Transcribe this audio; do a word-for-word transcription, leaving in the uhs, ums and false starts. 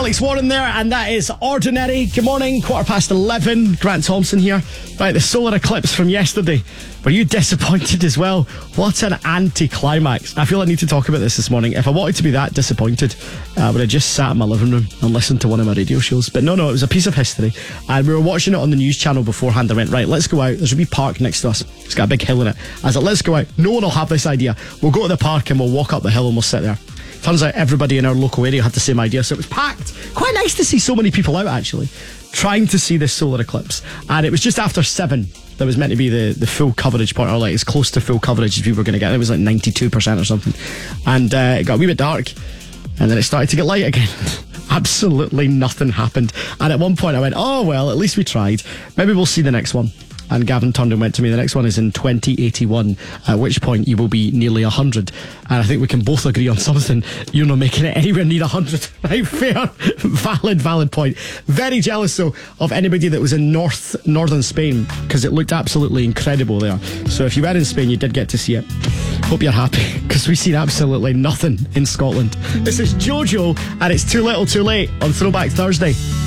Alex Warren there, and that is Ordinary. Good morning, quarter past eleven. Grant Thompson here. Right, the solar eclipse from yesterday. Were you disappointed as well? What an anti-climax. I feel I need to talk about this this morning. If I wanted to be that disappointed, I would have just sat in my living room and listened to one of my radio shows. But no, no, it was a piece of history. And we were watching it on the news channel beforehand. I went, right, let's go out. There's a wee park next to us. It's got a big hill in it. I was like, let's go out. No one will have this idea. We'll go to the park and we'll walk up the hill and we'll sit there. Turns out everybody in our local area had the same idea, so it was packed. Quite nice to see so many people out, actually, trying to see this solar eclipse. And it was just after seven. That was meant to be the, the full coverage part, or like as close to full coverage as we were going to get. It was like ninety-two percent or something. And uh, it got a wee bit dark, and then it started to get light again. Absolutely nothing happened. And at one point I went, oh, well, at least we tried. Maybe we'll see the next one. And Gavin turned and went to me, the next one is in twenty eighty-one, at which point you will be nearly one hundred. And I think we can both agree on something. You're not making it anywhere near one hundred. Right, fair. Valid, valid point. Very jealous, though, of anybody that was in north northern Spain, because it looked absolutely incredible there. So if you were in Spain, you did get to see it. Hope you're happy, because we've seen absolutely nothing in Scotland. This is Jojo, and it's Too Little Too Late on Throwback Thursday.